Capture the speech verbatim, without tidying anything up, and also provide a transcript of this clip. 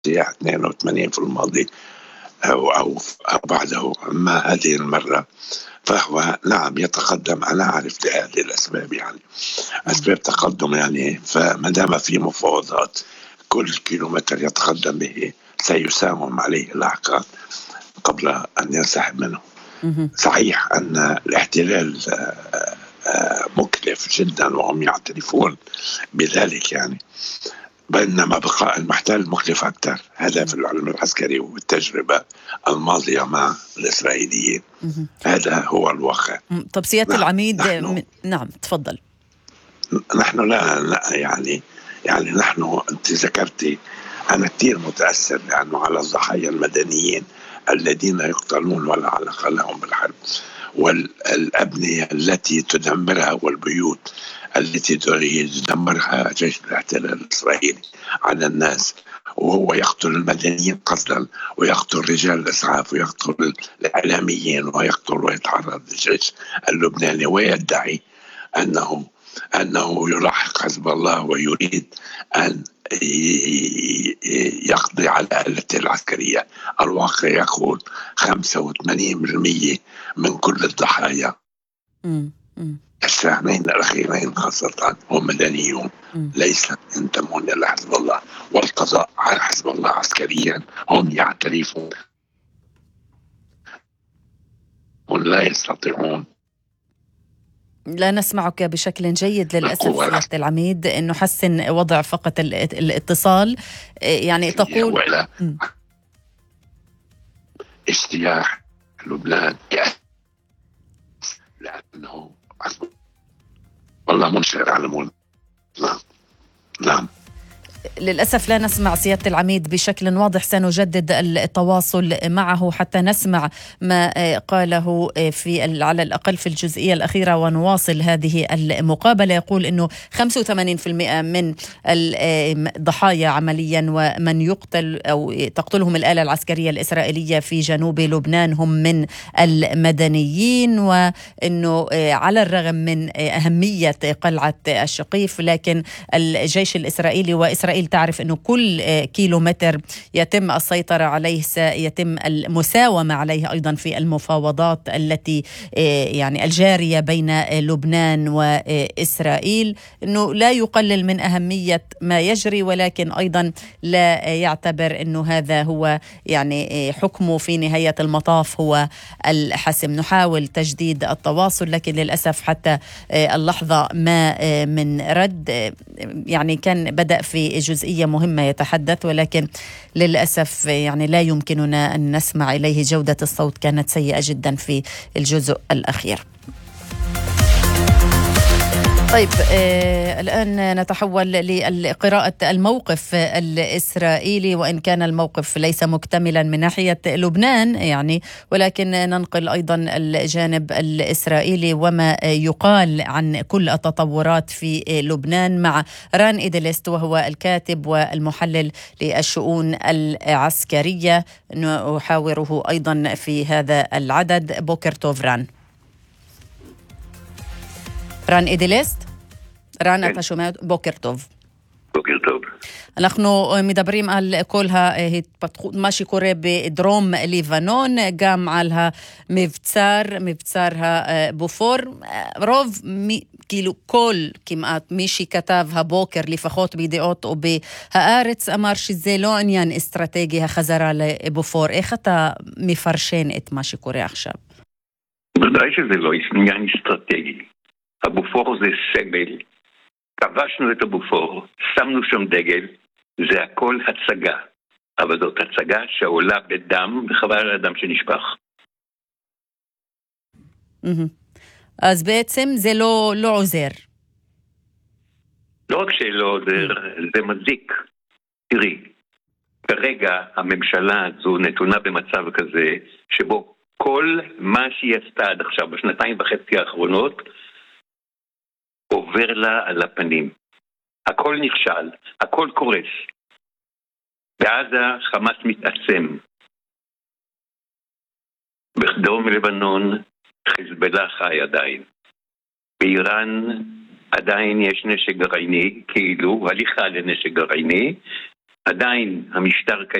سياح اثنين وثمانين في الماضي أو, أو, أو بعده. أما هذه المرة فهو نعم يتقدم. أنا أعرف لهذه الأسباب، يعني أسباب تقدم، يعني فما دام في مفاوضات كل كيلومتر يتقدم به سيساوم عليه لاحقا قبل أن ينسحب منه. صحيح أن الاحتلال مكلف جدا وهم يعترفون بذلك، يعني بينما بقاء المحتل مكلف أكثر. هذا في العلم العسكري والتجربة الماضية مع الإسرائيليين. هذا هو الواقع. طب سيادة نعم. العميد نحن م... نعم تفضل. نحن لا, لا يعني يعني نحن أنت ذكرتي، أنا كثير متأثر لأنه على الضحايا المدنيين الذين يقتلون ولا علاقة لهم بالحرب، والأبنية التي تدمرها والبيوت التي تدمرها جيش الاحتلال الإسرائيلي على الناس، وهو يقتل المدنيين قتلا ويقتل رجال الإسعاف ويقتل الإعلاميين ويقتل ويتعرض للجيش اللبناني ويدعي أنه أنه يلاحق حزب الله ويريد أن يقضي على آلته العسكرية. الواقع يقول خمسة وثمانين بالمئة من كل الضحايا الشهرين الأخيرين خاصة هم مدنيون ليس ينتمون إلى حزب الله، والقضاء على حزب الله عسكريا هم يعترفون ولا يستطيعون. لا نسمعك بشكل جيد للأسف سيادة العميد. إنه حسن وضع فقط الاتصال، يعني تقول ولا اجتياح لبنان لأنه والله منشر على مول. نعم نعم للأسف لا نسمع سيادة العميد بشكل واضح. سنجدد التواصل معه حتى نسمع ما قاله في على الأقل في الجزئية الأخيرة ونواصل هذه المقابلة. يقول أنه خمسة وثمانين بالمئة من الضحايا عمليا ومن يقتل أو تقتلهم الآلة العسكرية الإسرائيلية في جنوب لبنان هم من المدنيين، وأنه على الرغم من أهمية قلعة الشقيف لكن الجيش الإسرائيلي وإسرائيل تعرف أنه كل كيلو متر يتم السيطرة عليه سيتم المساومة عليه أيضا في المفاوضات التي يعني الجارية بين لبنان وإسرائيل. أنه لا يقلل من أهمية ما يجري، ولكن أيضا لا يعتبر أنه هذا هو يعني حكمه في نهاية المطاف هو الحسم. نحاول تجديد التواصل لكن للأسف حتى اللحظة ما من رد. يعني كان بدأ في جزئية مهمة يتحدث، ولكن للأسف يعني لا يمكننا أن نسمع إليه. جودة الصوت كانت سيئة جدا في الجزء الأخير. طيب آه الآن نتحول لقراءة الموقف الإسرائيلي، وإن كان الموقف ليس مكتملا من ناحية لبنان يعني، ولكن ننقل أيضا الجانب الإسرائيلي وما يقال عن كل التطورات في لبنان مع ران إيدلست، وهو الكاتب والمحلل للشؤون العسكرية. نحاوره أيضا في هذا العدد. بوكر توف ران. רן אידלסט, רן אתה שומע? בוקר טוב. בוקר טוב. אנחנו מדברים על כל ההתפתחות, מה שקורה בדרום לבנון, גם על המבצר, מבצר הבופור. רוב, כאילו כל כמעט מי שכתב הבוקר, לפחות בידיעות או בהארץ, אמר שזה לא עניין אסטרטגי החזרה לבופור. איך אתה מפרשן את מה שקורה עכשיו? ודאי שזה לא עניין אסטרטגי. הבופור זה סמל, כבשנו את הבופור, שמנו שם דגל, זה הכל הצגה, אבל זאת הצגה שעולה בדם וחבל על הדם שנשפך. אז בעצם זה לא, לא עוזר. לא רק שלא עוזר, זה מזיק. תראי, כרגע הממשלה הזו נתונה במצב כזה, שבו כל מה שהיא עשתה עד עכשיו, בשנתיים וחצי האחרונות, עובר לה על הפנים. הכל נכשל, הכל קורס. בעזה חמאס מתעצם. בדרום לבנון חיזבאללה חי עדיין. באיראן עדיין יש נשק גרעיני, כאילו הליכה לנשק גרעיני, עדיין המשטר